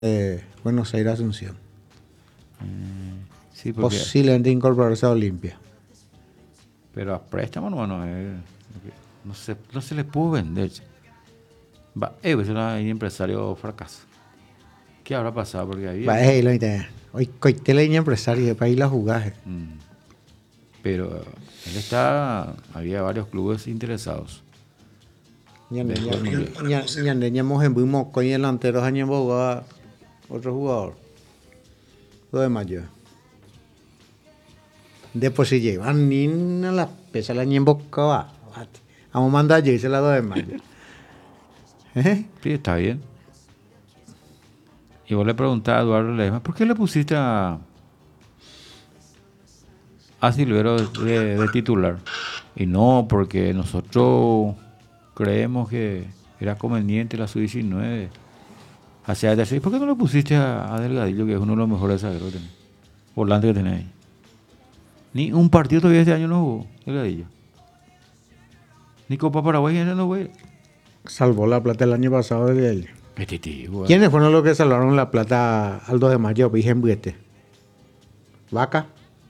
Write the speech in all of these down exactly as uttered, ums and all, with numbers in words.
eh, Buenos Aires Asunción. Eh, sí, porque, Posiblemente incorporarse a Olimpia. pero a préstamo no, no, eh, no, se, no se le pudo vender. Va, eh, es un empresario fracaso. ¿Qué habrá pasado? Porque había. Va, eh, lo intenta. Hoy coité la empresario para ir a jugar. Mm, pero él está. Había varios clubes interesados. Ñandeñamos en Buimo con delanteros años a otro jugador. Lo de mayo. Después si llevan ni a la pesa la ñemboca va. Vamos a mandar yo y se la doy de mayo. ¿Eh? Sí, está bien. Y vos le preguntás a Eduardo Ledesma, ¿por qué le pusiste a, a Silvero de, de titular? Y no, porque nosotros creemos que era conveniente la sub diecinueve. Hacia el ¿por qué no le pusiste a, a Delgadillo, que es uno de los mejores zagueros que tenés? Volante que tenés ahí. Ni un partido todavía este año no jugó Delgadillo. Ni Copa Paraguay ya no fue. Salvó la plata el año pasado de él. Este tío, ¿Quiénes fueron los que salvaron la plata al dos de mayo? Virgen Buete. Vaca.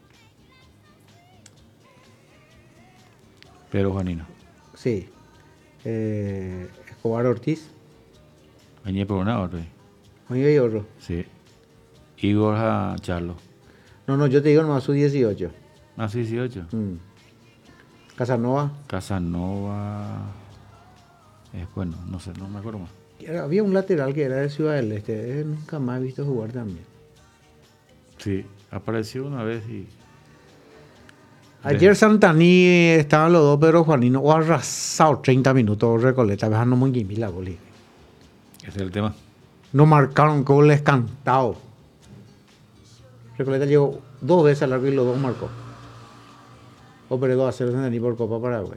Pero Juanino. Sí. Eh, Escobar Ortiz. Añé por una hora. Oye, y otro. Sí. Igor a Charlo. No, no, yo te digo nomás su dieciocho. Ah, sí, dieciocho. Mm. Casanova. Casanova. Eh, bueno, no sé, no me acuerdo más. Era- había un lateral que era de Ciudad del Este. eh, Nunca más he visto jugar también. Sí, apareció una vez y. Ayer Santaní eh, estaban los dos, pero Juanino o arrasado treinta minutos Recoleta, dejando muy la boli. Ese es el tema. No marcaron goles cantados. Recoleta llegó dos veces al arco y los dos marcó. Operó dos a cero Santaní por Copa Paraguay.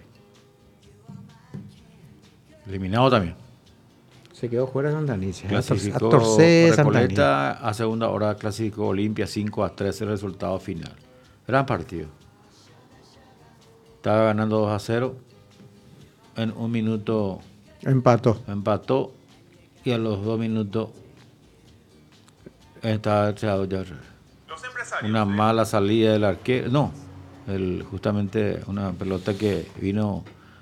Eliminado también. Se quedó fuera Santaní. Se Clasificó atorcé Santaní. Recoleta a segunda hora, clasificó Olimpia cinco a tres el resultado final. Gran partido. Estaba ganando dos a cero. En un minuto Empató. empató y a los dos minutos estaba echado ya. Una mala salida del arquero. No, el, justamente una pelota que vino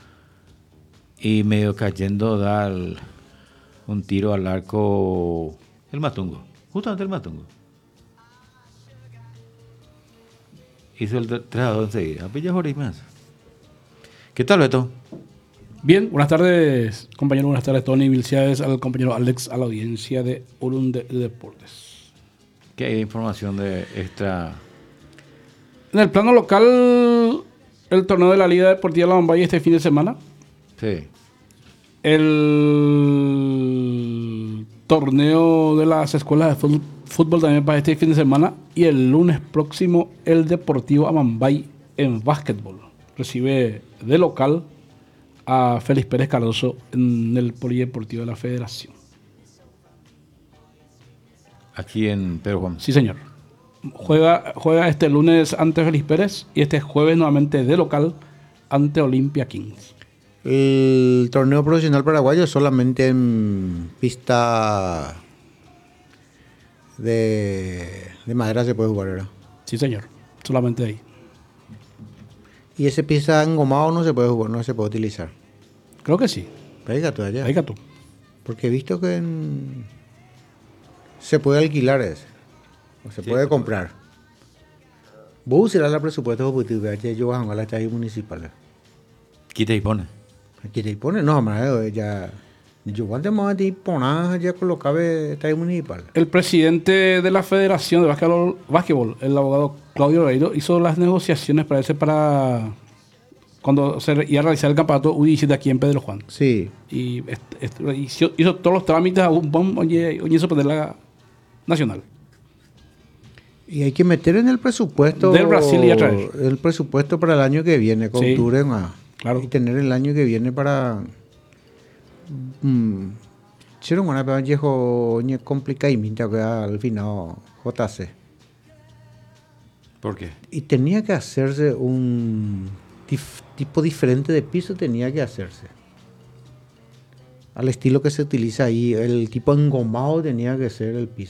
y medio cayendo da el- un tiro al arco el Matungo. Justamente el Matungo. Hizo el tres a dos enseguida. Pilla Joris más. ¿Qué tal, Beto? Bien, buenas tardes, compañero. Buenas tardes, Tony. Felicidades al compañero Alex, a la audiencia de Urunde Deportes. ¿Qué hay de información de esta? En el plano local, el torneo de la Liga Deportiva La Bombay este fin de semana. Sí. El torneo de las escuelas de fútbol, fútbol también para este fin de semana. Y el lunes próximo, el Deportivo Amambay en básquetbol. Recibe de local a Félix Pérez Cardoso en el Polideportivo de la Federación. Aquí en Pedro Juan. Sí, señor. Juega, juega este lunes ante Félix Pérez y este jueves nuevamente de local ante Olimpia Kings. El torneo profesional paraguayo solamente en pista de, de madera se puede jugar, ¿verdad? Sí, señor. Solamente ahí. Y ese pista engomado no se puede jugar, no se puede utilizar. Creo que sí. Pega tú allá. Ahí tú. Porque he visto que en- se puede alquilar ese. O se Sí, puede se comprar. Vos usarás el presupuesto porque yo voy a jugar a las calles municipales. Quita y pone. Aquí te pone, no, hombre, ya. Yo antes más de poner ya colocaba estadio municipal. El presidente de la Federación de Básquetbol, Básquetbol, el abogado Claudio Oreiro, hizo las negociaciones, parece, para cuando se iba a realizar el campeonato U diecisiete aquí en Pedro Juan. Sí. Y est- est- hizo, hizo todos los trámites a un bom, oye, oye, eso para la nacional. Y hay que meter en el presupuesto. Del Brasil y a traer. El presupuesto para el año que viene, con Sí. octubre más. Claro. Y tener el año que viene para. Mm, Hicieron una pequeña viejo complicadita que al final J C. ¿Por qué? Y tenía que hacerse un dif- tipo diferente de piso, tenía que hacerse. al estilo que se utiliza ahí. El tipo engomado tenía que ser el piso.